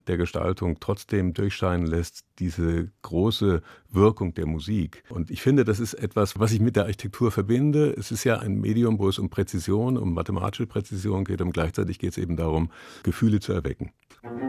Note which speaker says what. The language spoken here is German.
Speaker 1: der Gestaltung trotzdem durchscheinen lässt, diese große Wirkung der Musik. Und ich finde, das ist etwas, was ich mit der Architektur verbinde. Es ist ja ein Medium, wo es um Präzision, um mathematische Präzision geht und gleichzeitig geht es eben darum, Gefühle zu erwecken.